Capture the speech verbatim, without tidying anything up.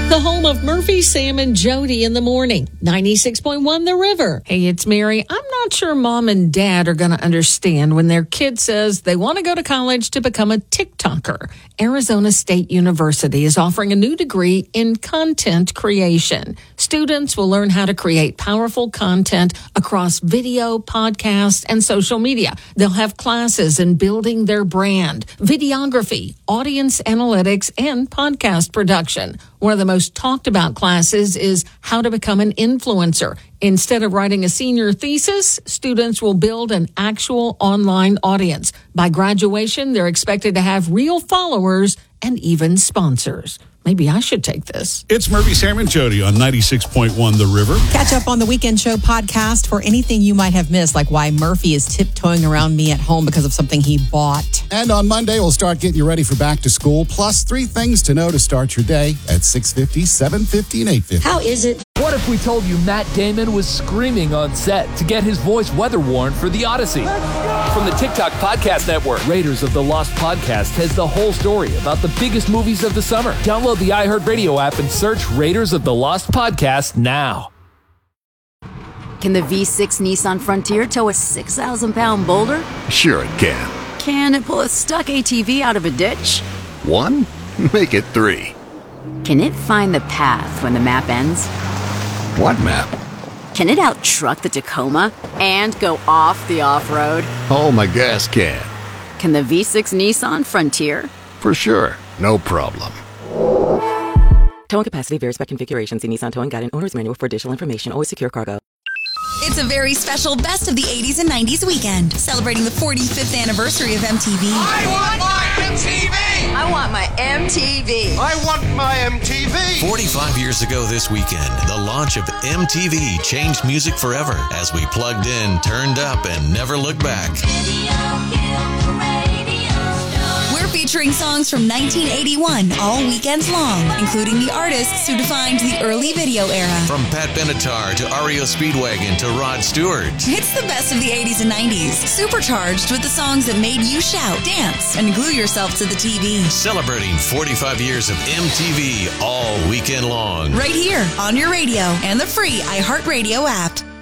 The home of Murphy, Sam, and Jody in the morning. ninety-six point one The River. Hey, it's Mary. I'm not sure mom and dad are going to understand when their kid says they want to go to college to become a TikToker. Arizona State University is offering a new degree in content creation. Students will learn how to create powerful content across video, podcast, and social media. They'll have classes in building their brand, videography, audience analytics, and podcast production. One of the most talked about classes is how to become an influencer. Instead of writing a senior thesis, students will build an actual online audience. By graduation, they're expected to have real followers and even sponsors. Maybe I should take this. It's Murphy, Sam, and Jody on ninety-six point one The River. Catch up on the Weekend Show podcast for anything you might have missed, like why Murphy is tiptoeing around me at home because of something he bought. And on Monday, we'll start getting you ready for back to school, plus three things to know to start your day at six fifty, seven fifty, and eight fifty. How is it? What if we told you Matt Damon was screaming on set to get his voice weather-worn for The Odyssey? From the TikTok Podcast Network, Raiders of the Lost Podcast has the whole story about the biggest movies of the summer. Download the iHeartRadio app and search Raiders of the Lost Podcast now. Can the V six Nissan Frontier tow a six thousand pound boulder? Sure it can. Can it pull a stuck A T V out of a ditch? One? Make it three. Can it find the path when the map ends? What map? Can it out-truck the Tacoma and go off the off-road? Oh, my gas can. Can the V six Nissan Frontier? For sure. No problem. Towing capacity varies by configuration. See Nissan Towing Guide and Owner's Manual for additional information. Always secure cargo. It's a very special Best of the eighties and nineties weekend, celebrating the forty-fifth anniversary of M T V. I want my M T V! I want my M T V. I want my M T V! forty-five years ago this weekend, the launch of M T V changed music forever as we plugged in, turned up, and never looked back. We're featuring songs from nineteen eighty-one all weekends long, including the artists who defined the early video era. From Pat Benatar to R E O Speedwagon to Rod Stewart. It's the best of the eighties and nineties, supercharged with the songs that made you shout, dance, and glue yourself to the T V. Celebrating forty-five years of M T V all weekend long. Right here on your radio and the free iHeartRadio app.